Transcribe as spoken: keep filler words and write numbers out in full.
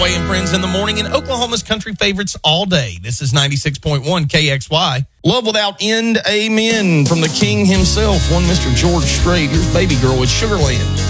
Way and Friends in the morning in Oklahoma's country favorites all day. This is ninety-six point one K X Y. Love Without End, Amen, from the king himself, one Mister George Strait. Here's Baby Girl with Sugarland.